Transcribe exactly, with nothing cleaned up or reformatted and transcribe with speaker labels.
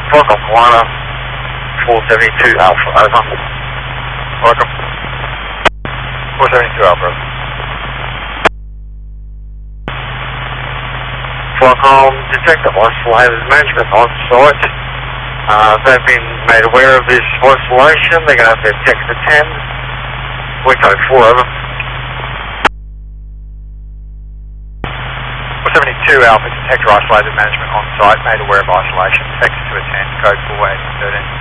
Speaker 1: Foghorn Koala, four seventy-two Alpha, over.
Speaker 2: Welcome. four seventy-two Alpha.
Speaker 1: Foghorn, detective isolated management on site. Uh, they've been made aware of this isolation. They're going to have their text attend. We're code four, over.
Speaker 2: four seventy-two Alpha, detector isolated management on site, made aware of isolation, text to attend, code four eight thirteen.